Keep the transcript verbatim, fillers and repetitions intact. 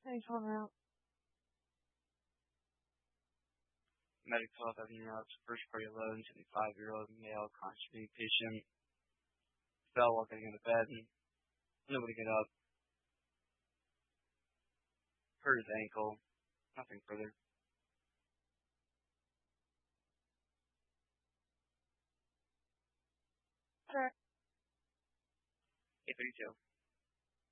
Thanks for helping out. Medical health having out first party alone, seventy-five year old male constipated patient fell while getting out of bed and nobody get up. Hurt his ankle. Nothing further. Sure. eight thirty-two.